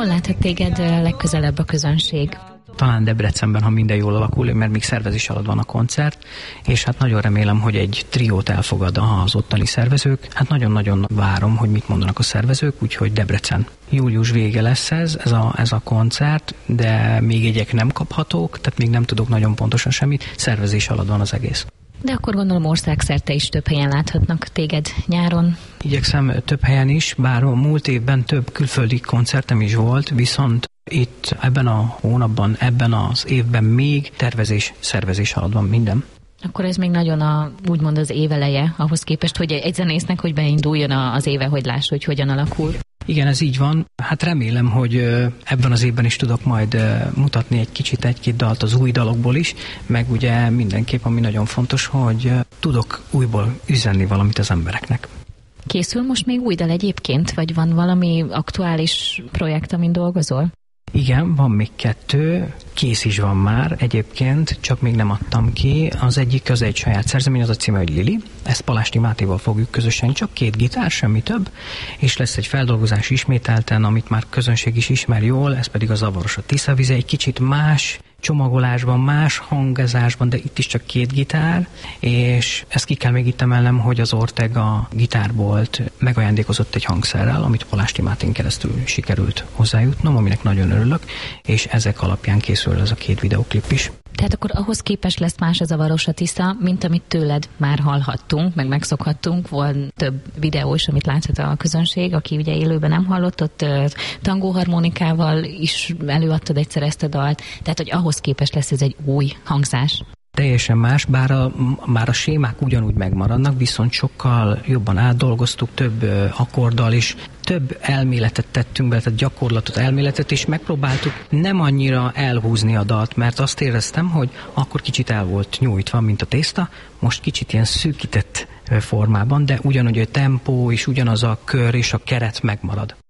Hol láthat téged legközelebb a közönség? Talán Debrecenben, ha minden jól alakul, mert még szervezés alatt van a koncert, és hát nagyon remélem, hogy egy triót elfogad az ottani szervezők. Hát nagyon-nagyon várom, hogy mit mondanak a szervezők, úgyhogy Debrecen. Július vége lesz ez a koncert, de még jegyek nem kaphatók, tehát még nem tudok nagyon pontosan semmit, szervezés alatt van az egész. De akkor gondolom országszerte is több helyen láthatnak téged nyáron. Igyekszem több helyen is, bár a múlt évben több külföldi koncertem is volt, viszont itt ebben a hónapban, ebben az évben még szervezés alatt van minden. Akkor ez még nagyon úgymond az éveleje, ahhoz képest, hogy egy zenésznek, hogy beinduljon az éve, hogy láss, hogy hogyan alakul. Igen, ez így van. Hát remélem, hogy ebben az évben is tudok majd mutatni egy-két dalt az új dalokból is, meg ugye mindenképp, ami nagyon fontos, hogy tudok újból üzenni valamit az embereknek. Készül most még új dal egyébként, vagy van valami aktuális projekt, amin dolgozol? Igen, van még 2, kész is van már egyébként, csak még nem adtam ki. Az egyik az egy saját szerzemény, az a címe, hogy Lili. Ezt Palásti Mátéval fogjuk közösen, csak 2 gitár, semmi több, és lesz egy feldolgozás ismételten, amit már közönség is ismer jól, ez pedig a Zavaros a Tiszavize, egy kicsit más csomagolásban, más hangozásban, de itt is csak 2 gitár, és ezt ki kell még itt emelnem, hogy az Ortega gitárbolt megajándékozott egy hangszerrel, amit Palásti Mátén keresztül sikerült hozzájutnom, aminek nagyon örülök, és ezek alapján készül ez a 2 videoklip is. Tehát akkor ahhoz képest lesz más a Zavaros a Tisza, mint amit tőled már hallhattunk, meg megszokhattunk. Van több videó is, amit láthat a közönség, aki ugye élőben nem hallott, ott tangóharmonikával is előadtad egyszer ezt a dalt. Tehát, hogy ahhoz képest lesz ez egy új hangzás. Teljesen más, bár a sémák ugyanúgy megmaradnak, viszont sokkal jobban átdolgoztuk, több akkorddal is, több elméletet tettünk bele, tehát gyakorlatot, elméletet, és megpróbáltuk nem annyira elhúzni a dalt, mert azt éreztem, hogy akkor kicsit el volt nyújtva, mint a tészta, most kicsit ilyen szűkített formában, de ugyanúgy a tempó és ugyanaz a kör és a keret megmarad.